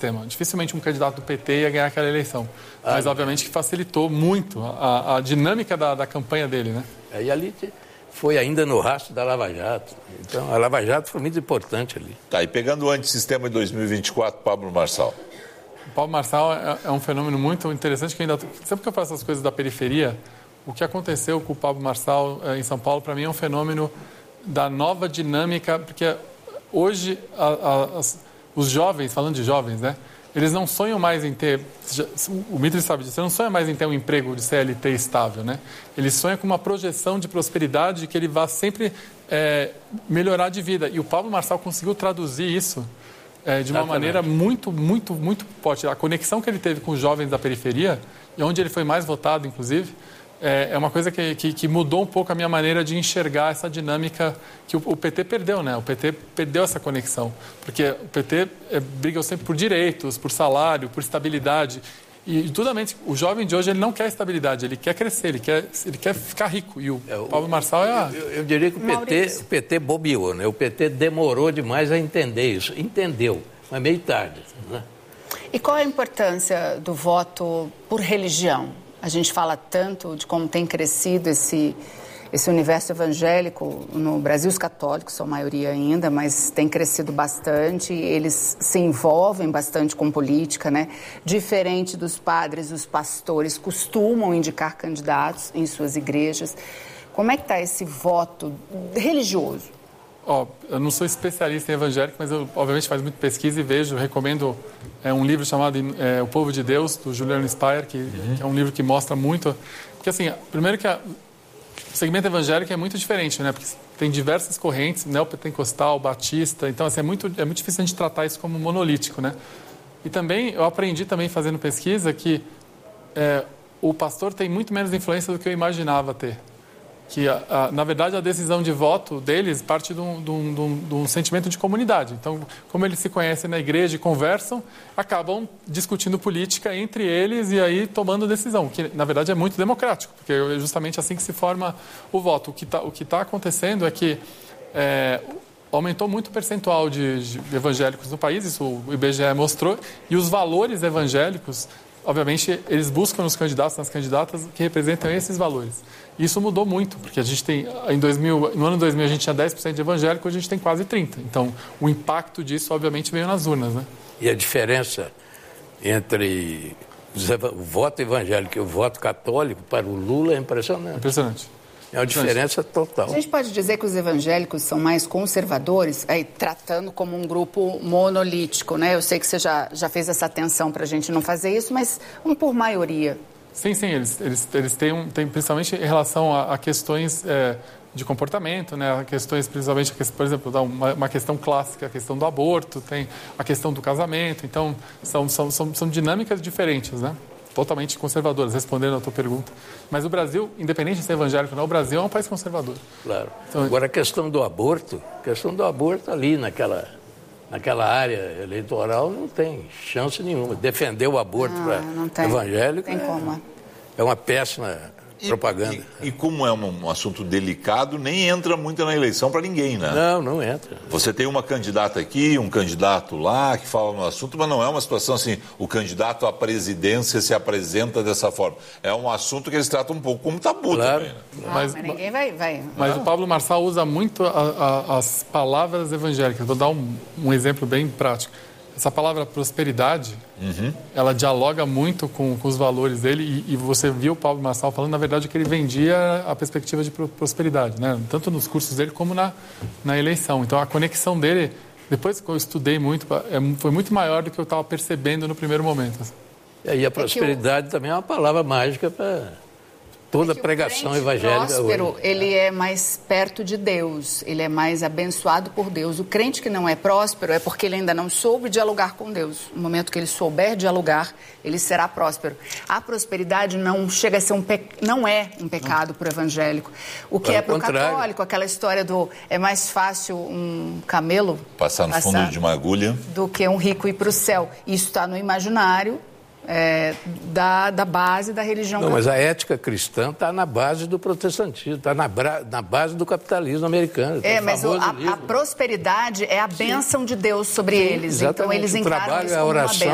sistema. Dificilmente um candidato do PT ia ganhar aquela eleição. Mas, obviamente, que facilitou muito a dinâmica da campanha dele, né? E ali foi ainda no rastro da Lava Jato. Então, a Lava Jato foi muito importante ali. Tá, e pegando o antissistema de 2024, Pablo Marçal. O Pablo Marçal é um fenômeno muito interessante, que ainda sempre que eu faço essas coisas da periferia, o que aconteceu com o Pablo Marçal em São Paulo, para mim, é um fenômeno da nova dinâmica, porque hoje os jovens, falando de jovens, né, eles não sonham mais em ter, o Mitri sabe disso, ele não sonha mais em ter um emprego de CLT estável, né? Ele sonha com uma projeção de prosperidade que ele vá sempre melhorar de vida. E o Pablo Marçal conseguiu traduzir isso de uma maneira muito, muito, muito forte. A conexão que ele teve com os jovens da periferia, e onde ele foi mais votado, inclusive, é uma coisa que mudou um pouco a minha maneira de enxergar essa dinâmica que o PT perdeu, né? O PT perdeu essa conexão, porque o PT briga sempre por direitos, por salário, por estabilidade. E, justamente, o jovem de hoje ele não quer estabilidade, ele quer crescer, ele quer ficar rico. E o Pablo Marçal Eu diria que o PT bobeou, né? O PT demorou demais a entender isso. Entendeu, mas meio tarde, né? E qual a importância do voto por religião? A gente fala tanto de como tem crescido esse universo evangélico no Brasil. Os católicos são a maioria ainda, mas tem crescido bastante. Eles se envolvem bastante com política, né? Diferente dos padres, os pastores costumam indicar candidatos em suas igrejas. Como é que está esse voto religioso? Eu não sou especialista em evangélico, mas eu, obviamente, faço muito pesquisa e recomendo um livro chamado O Povo de Deus, do Julian Speyer, que é um livro que mostra muito... Porque, assim, primeiro que o segmento evangélico é muito diferente, né? Porque tem diversas correntes, neopentecostal, batista, então, assim, é muito difícil a gente tratar isso como monolítico, né? E também, eu aprendi também fazendo pesquisa que o pastor tem muito menos influência do que eu imaginava ter. Que, na verdade, a decisão de voto deles parte de um sentimento de comunidade. Então, como eles se conhecem na igreja e conversam, acabam discutindo política entre eles e aí tomando decisão, que, na verdade, é muito democrático, porque é justamente assim que se forma o voto. O que tá acontecendo é que aumentou muito o percentual de evangélicos no país, isso o IBGE mostrou, e os valores evangélicos, obviamente, eles buscam nos candidatos, nas candidatas, que representam esses valores. Isso mudou muito, porque a gente tem, no ano 2000 a gente tinha 10% de evangélico, hoje a gente tem quase 30%. Então, o impacto disso, obviamente, veio nas urnas, né? E a diferença entre o voto evangélico e o voto católico para o Lula é impressionante. Impressionante. É uma diferença total. A gente pode dizer que os evangélicos são mais conservadores, tratando como um grupo monolítico, né? Eu sei que você já fez essa atenção para a gente não fazer isso, mas por maioria. Sim, eles têm principalmente em relação a questões de comportamento, né? A questões, principalmente, por exemplo, uma questão clássica, a questão do aborto, tem a questão do casamento. Então, são dinâmicas diferentes, né? Totalmente conservadoras, respondendo à tua pergunta. Mas o Brasil, independente de ser evangélico ou não, o Brasil é um país conservador. Claro. Então, agora, a questão do aborto ali naquela área eleitoral não tem chance nenhuma. Defender o aborto para evangélico é uma péssima propaganda. E como é um assunto delicado, nem entra muito na eleição para ninguém, né? Não entra. Você tem uma candidata aqui, um candidato lá, que fala no assunto, mas não é uma situação assim, o candidato à presidência se apresenta dessa forma. É um assunto que eles tratam um pouco como tabu também, né? Mas ninguém vai. Mas o Pablo Marçal usa muito as palavras evangélicas. Vou dar um exemplo bem prático. Essa palavra prosperidade, ela dialoga muito com os valores dele e você viu o Pablo Marçal falando, na verdade, que ele vendia a perspectiva de prosperidade, né? Tanto nos cursos dele como na eleição. Então, a conexão dele, depois que eu estudei muito, foi muito maior do que eu estava percebendo no primeiro momento. E a prosperidade também é uma palavra mágica para toda a pregação evangélica próspero, hoje. Ele é mais perto de Deus, ele é mais abençoado por Deus. O crente que não é próspero é porque ele ainda não soube dialogar com Deus. No momento que ele souber dialogar, ele será próspero. A prosperidade não chega a ser não é um pecado para o evangélico. O que é para o católico, aquela história é mais fácil um camelo passar no fundo de uma agulha do que um rico ir para o céu. Isso está no imaginário da base da religião católica. Mas a ética cristã está na base do protestantismo, está na base do capitalismo americano. Mas a prosperidade é a bênção de Deus sobre eles. Exatamente. Então eles encaram isso como uma bênção.